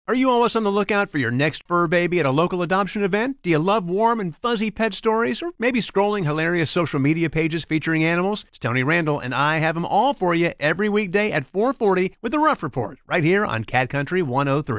Are you always on the lookout for your next fur baby at a local adoption event? Do you love warm and fuzzy pet stories? Or maybe scrolling hilarious social media pages featuring animals? It's Tony Randall, and I have them all for you every weekday at 4:40 with the Rough Report, right here on Cat Country 103.